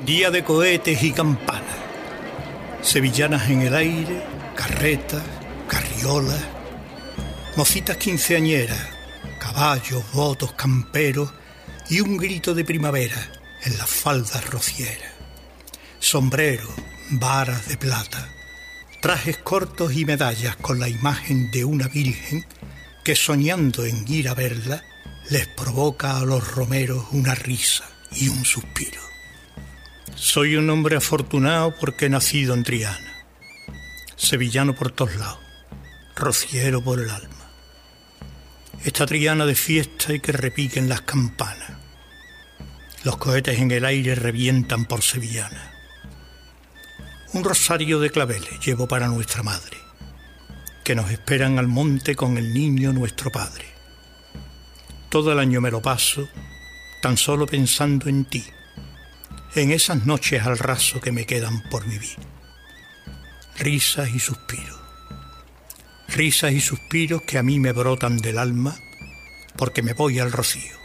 Día de cohetes y campanas, sevillanas en el aire, carretas, carriolas, mocitas quinceañeras, caballos, votos, camperos y un grito de primavera en las faldas rocieras. Sombreros, varas de plata, trajes cortos y medallas con la imagen de una virgen que, soñando en ir a verla, les provoca a los romeros una risa y un suspiro. Soy un hombre afortunado porque he nacido en Triana, sevillano por todos lados, rociero por el alma. Esta Triana de fiesta y que repiquen las campanas, los cohetes en el aire revientan por sevillana. Un rosario de claveles llevo para nuestra madre, que nos esperan al monte con el niño nuestro padre. Todo el año me lo paso tan solo pensando en ti, en esas noches al raso que me quedan por vivir. Risas y suspiros que a mí me brotan del alma porque me voy al rocío.